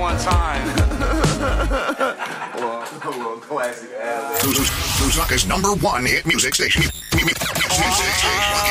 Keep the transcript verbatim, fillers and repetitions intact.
one time. well, well, classic. Lusaka's number one hit music station. Music station.